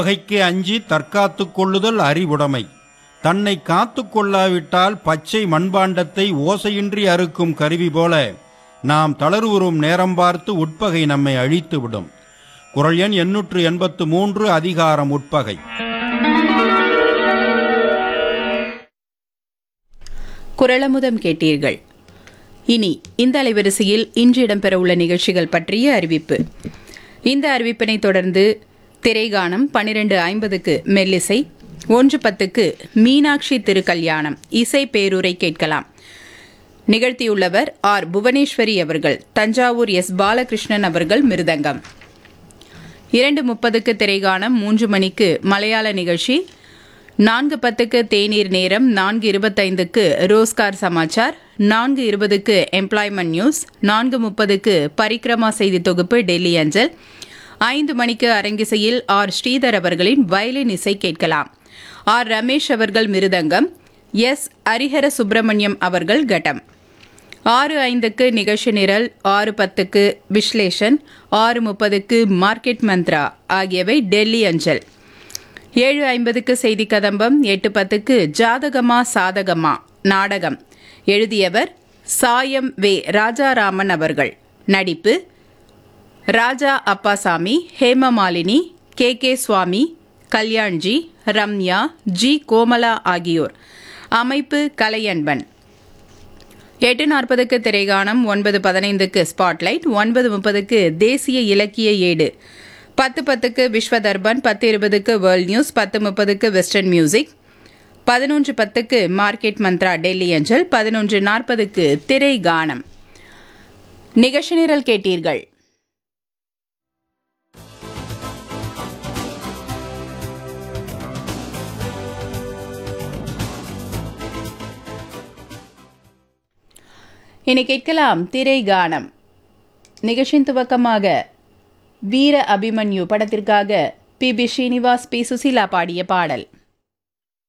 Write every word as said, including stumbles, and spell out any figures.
பகைக்கு அஞ்சி தற்காத்துக் கொள்ளுதல் அறிவுடைமை. தன்னை காத்து கொள்ளாவிட்டால் பச்சை மண்பாண்டத்தை ஓசையின்றி அறுக்கும் கருவி போல நாம் தளர்வுறும் நேரம் பார்த்து உட்பகை நம்மை அழித்துவிடும். குறள் எண் எண்ணூற்று எண்பத்து மூன்று, அதிகாரம் உட்பகை. குறளமுதம் கேட்டீர்கள். இனி இந்த அலைவரிசையில் இன்று இடம்பெறவுள்ள நிகழ்ச்சிகள் பற்றிய அறிவிப்பு. இந்த அறிவிப்பினை தொடர்ந்து திரைகானம் பனிரெண்டு ஐம்பதுக்கு மெல்லிசை, ஒன்று பத்துக்கு மீனாட்சி திருக்கல்யாணம் இசை பேரூரை கேட்கலாம். நிகழ்த்தியுள்ளவர் ஆர் புவனேஸ்வரி அவர்கள். தஞ்சாவூர் எஸ் பாலகிருஷ்ணன் அவர்கள் மிருதங்கம். இரண்டு முப்பதுக்கு திரைகானம், மூன்று மணிக்கு மலையாள நிகழ்ச்சி, நான்கு பத்துக்கு தேநீர் நேரம், நான்கு இருபத்தைந்துக்கு ரோஸ்கார் சமாச்சார், நான்கு இருபதுக்கு எம்ப்ளாய்மெண்ட் நியூஸ், நான்கு முப்பதுக்கு பரிக்ரமா செய்தி தொகுப்பு டெல்லி அஞ்சல், ஐந்து மணிக்கு அரங்கிசையில் ஆர் ஸ்ரீதர் அவர்களின் வயலின் இசை கேட்கலாம். ஆர் ரமேஷ் அவர்கள் மிருதங்கம், எஸ் ஹரிஹர சுப்பிரமணியம் அவர்கள் கட்டம். ஆறு ஐந்துக்கு நிகழ்ச்சி நிரல், ஆறு பத்துக்கு விஸ்லேஷன், ஆறு முப்பதுக்கு மார்க்கெட் மந்த்ரா ஆகியவை டெல்லி அஞ்சல். ஏழு ஐம்பதுக்கு செய்தி கதம்பம், எட்டு பத்துக்கு ஜாதகமா சாதகமா நாடகம். எழுதியவர் சாயம் வே ராஜாராமன் அவர்கள். நடிப்பு ராஜா அப்பாசாமி, ஹேமமாலினி, கே கே சுவாமி, கல்யாண்ஜி, ரம்யா, ஜி கோமலா ஆகியோர். அமைப்பு கலையன்பன். எட்டு நாற்பதுக்கு திரைகானம், ஒன்பது பதினைந்துக்கு ஸ்பாட்லைட், ஒன்பது முப்பதுக்கு தேசிய இலக்கிய ஏடு, பத்து பத்துக்கு விஸ்வதர்பன், பத்து இருபதுக்கு வேர்ல்ட் நியூஸ், பத்து முப்பதுக்கு வெஸ்டர்ன் மியூசிக், பதினொன்று பத்துக்கு மார்க்கெட் மந்த்ரா டெல்லி அஞ்சல், பதினொன்று நாற்பதுக்கு திரைகானம். நிகழ்ச்சி நிரல் கேட்டீர்கள். இனி கேட்கலாம் திரைகானம். நிகழ்ச்சியின் துவக்கமாக வீர அபிமன்யு படத்திற்காக B B Srinivas, B Susheela பாடிய பாடல்.